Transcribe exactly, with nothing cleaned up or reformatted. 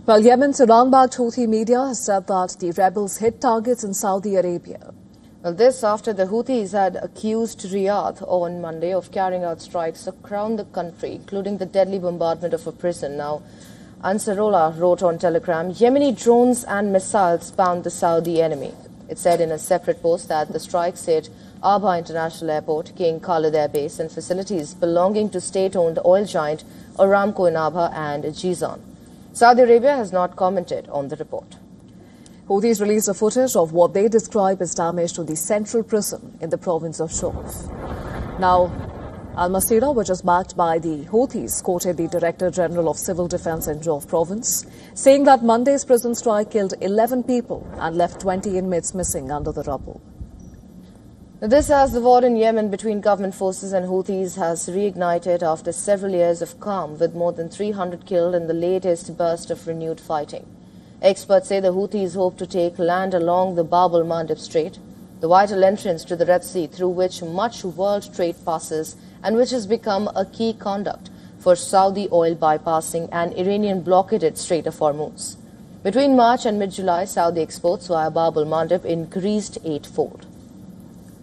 Well, Yemen's Iran-backed Houthi media has said that the rebels hit targets in Saudi Arabia. Well, this after the Houthis had accused Riyadh on Monday of carrying out strikes around the country, including the deadly bombardment of a prison. Now, Ansarullah wrote on Telegram, Yemeni drones and missiles bound the Saudi enemy. It said in a separate post that the strikes hit Aba International Airport, King Khalid Air Base, and facilities belonging to state-owned oil giant Aramco in Aba and Jizan. Saudi Arabia has not commented on the report. Houthis released a footage of what they describe as damage to the central prison in the province of Shorf. Now, Al-Masira, which is backed by the Houthis, quoted the Director General of Civil Defense in Jawf province, saying that Monday's prison strike killed eleven people and left twenty inmates missing under the rubble. This as the war in Yemen between government forces and Houthis has reignited after several years of calm, with more than three hundred killed in the latest burst of renewed fighting. Experts say the Houthis hope to take land along the Bab el-Mandeb Strait, the vital entrance to the Red Sea through which much world trade passes and which has become a key conduct for Saudi oil bypassing an Iranian blockaded Strait of Hormuz. Between March and mid-July, Saudi exports via Bab el-Mandeb increased eightfold.